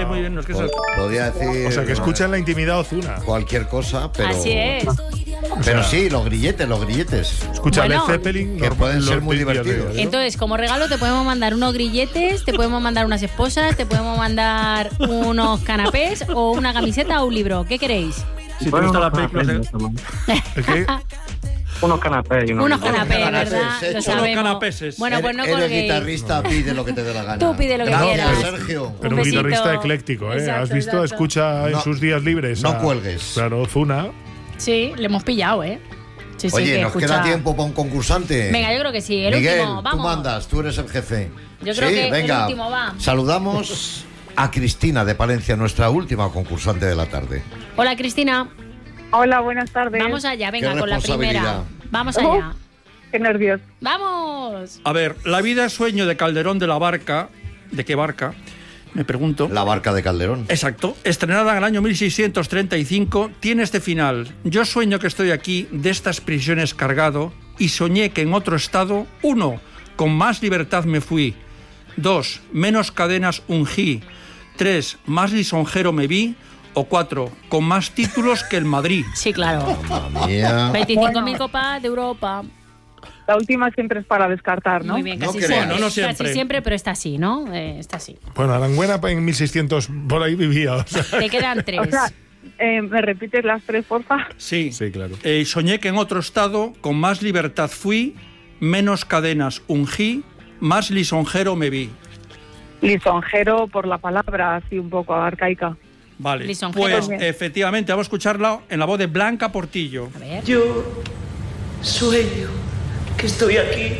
muy bien. No es que Podría decir... O sea, que escucha en la intimidad Ozuna. Cualquier cosa, pero... Así es. Pero sí, los grilletes. Escucha Bueno, Led Zeppelin. que pueden ser muy días de divertidos. hoy, ¿no? Entonces, como regalo te podemos mandar unos grilletes, te podemos mandar unas esposas, te podemos mandar unos canapés o una camiseta o un libro. ¿Qué queréis? Si te gusta la película... Es que Unos canapés y Unos canapés, canapés, ¿verdad? hecho. Lo sabemos. Canapeses. Bueno, pues no Eres colguéis. guitarrista, pide lo que te dé la gana. Tú pide lo que Gracias, quieras. Sergio. pero Un un besito. guitarrista ecléctico, ¿eh? Exacto, ¿Has visto? exacto. Escucha en No, sus días libres. no cuelgues. Claro, Ozuna. Sí, le hemos pillado, ¿eh? Sí, sí, Oye, que ¿nos escucha. queda tiempo para un concursante? Venga, yo creo que sí. El Miguel, último, vamos. tú mandas, tú eres el jefe. Yo creo Sí, que el venga. último va. Saludamos a Cristina de Palencia, nuestra última concursante de la tarde. Hola, Cristina. Hola, buenas tardes. Vamos allá, venga, Qué con la primera. responsabilidad. Vamos allá. Qué nervios. ¡Vamos! A ver, la vida es sueño de Calderón de la Barca. ¿De qué barca? Me pregunto. La barca de Calderón. Exacto. Estrenada en el año 1635, tiene este final. Yo sueño que estoy aquí, de estas prisiones cargado, y soñé que en otro estado, 1, con más libertad me fui. 2, menos cadenas ungí. 3, más lisonjero me vi. O 4, con más títulos que el Madrid. Sí, claro. Mamma mía. 25.000 copas de Europa. La última siempre es para descartar, ¿no? Muy bien, No casi creo. siempre. Bueno, no siempre. Casi siempre, pero está así, ¿no? Está así. Bueno, Aranguena en 1600 por ahí vivía. O sea. Te quedan 3. O sea, ¿me repites las tres, porfa? Sí. Sí, claro. Soñé que en otro estado, con más libertad fui, menos cadenas ungí, más lisonjero me vi. Lisonjero por la palabra, así un poco arcaica. Vale, Lisonjero. pues efectivamente, vamos a escucharla en la voz de Blanca Portillo. A ver. Yo sueño que estoy aquí,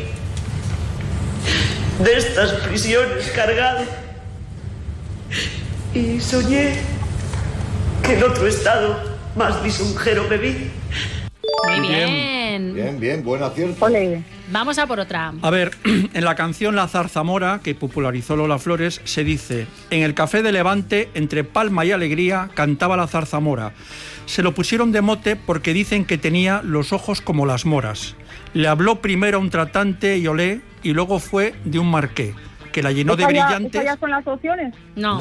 de estas prisiones cargado, y soñé que en otro estado más lisonjero me vi. Muy bien. Bien, bien, buen acierto. Ole. Vamos a por otra. A ver, en la canción La Zarzamora, que popularizó Lola Flores, se dice: en el café de Levante, entre palma y alegría, cantaba la zarzamora. Se lo pusieron de mote porque dicen que tenía los ojos como las moras. Le habló primero a un tratante y olé, y luego fue de un marqué, que la llenó de brillantes. ¿Esas ya son las opciones? No.